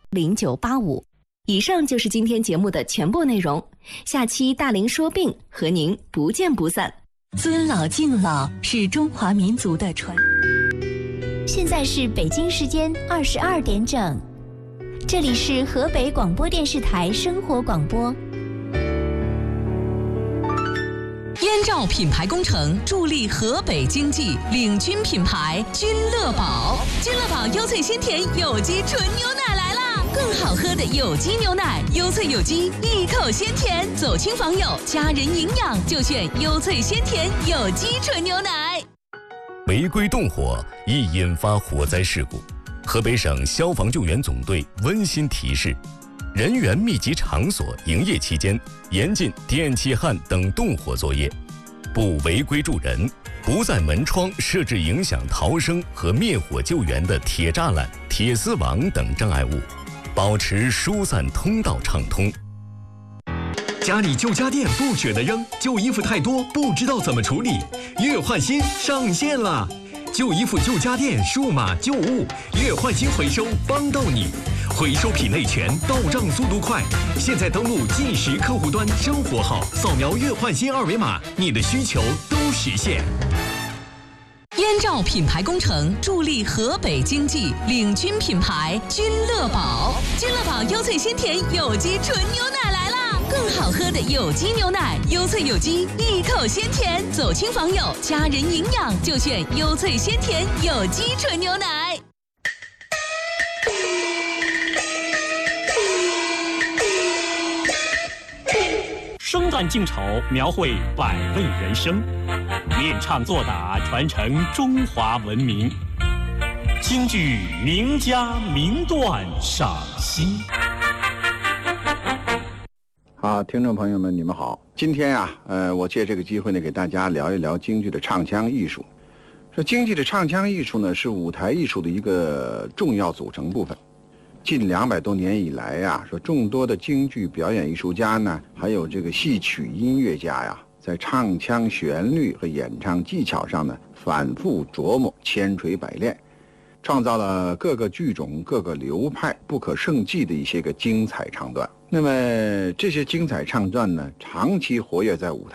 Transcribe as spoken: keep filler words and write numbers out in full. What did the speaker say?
零九八五。以上就是今天节目的全部内容，下期大龄说病和您不见不散。 尊老敬老是中华民族的传。 现在是北京时间二十二点整，这里是河北广播电视台生活广播。 燕赵品牌工程助力河北经济，领军品牌君乐宝。君乐宝优萃鲜甜有机纯牛奶来啦！更好喝的有机牛奶，优萃有机，一口鲜甜。走亲访友，家人营养就选优萃鲜甜有机纯牛奶。 违规动火易引发火灾事故，河北省消防救援总队温馨提示：人员密集场所营业期间，严禁电气焊等动火作业，不违规助人，不在门窗设置影响逃生和灭火救援的铁栅栏、铁丝网等障碍物，保持疏散通道畅通。 家里旧家电不舍得扔，旧衣服太多不知道怎么处理，月换新上线了！旧衣服、旧家电、数码旧物，月换新回收帮到你，回收品类全，到账速度快。现在登录计时客户端生活号，扫描月换新二维码，你的需求都实现。 燕赵品牌工程助力河北经济，领军品牌君乐宝。君乐宝优萃鲜甜有机纯牛奶来啦！更好喝的有机牛奶，优萃有机，一口鲜甜。走亲访友，家人营养就选优萃鲜甜有机纯牛奶。 生旦净丑，描绘百味人生；练唱作打，传承中华文明。京剧名家名段赏析。 好，听众朋友们，你们好。今天啊，呃，我借这个机会呢，给大家聊一聊京剧的唱腔艺术。说京剧的唱腔艺术呢，是舞台艺术的一个重要组成部分。近两百多年以来呀，说众多的京剧表演艺术家呢，还有这个戏曲音乐家呀，在唱腔旋律和演唱技巧上呢，反复琢磨，千锤百炼，创造了各个剧种、各个流派不可胜计的一些个精彩唱段。那么这些精彩唱段呢，长期活跃在舞台